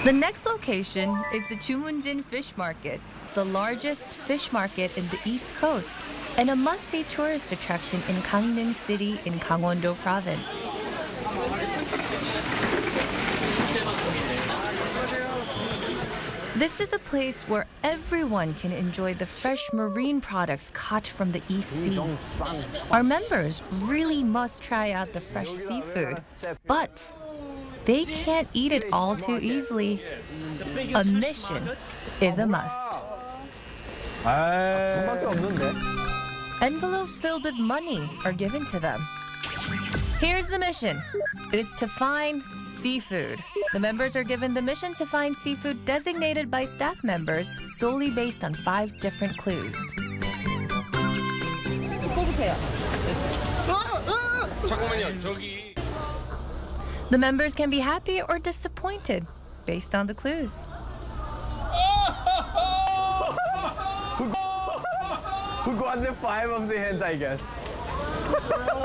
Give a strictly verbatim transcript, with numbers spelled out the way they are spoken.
The next location is the Jumunjin Fish Market, the largest fish market in the East Coast and a must-see tourist attraction in Gangneung City in Gangwon-do Province. This is a place where everyone can enjoy the fresh marine products caught from the East Sea. Our members really must try out the fresh seafood, but they can't eat it all too easily. A mission is a must. Envelopes filled with money are given to them. Here's the mission. It is to find seafood. The members are given the mission to find seafood designated by staff members solely based on five different clues. The members can be happy or disappointed based on the clues. Who got the five of the hands, I guess?